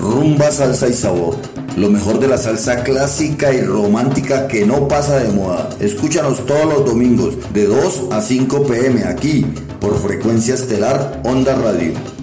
rumba, salsa y sabor. Lo mejor de la salsa clásica y romántica que no pasa de moda. Escúchanos todos los domingos de 2 a 5 p.m. aquí por Frecuencia Estelar Onda Radio.